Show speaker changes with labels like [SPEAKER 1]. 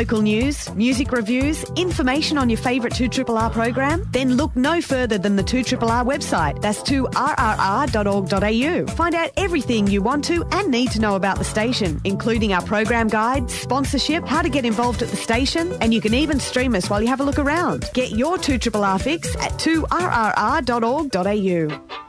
[SPEAKER 1] local news, music reviews, information on your favourite 2RRR program? Then look no further than the 2RRR website. That's 2rrr.org.au. Find out everything you want to and need to know about the station, including our program guides, sponsorship, how to get involved at the station, and you can even stream us while you have a look around. Get your 2RRR fix at 2rrr.org.au.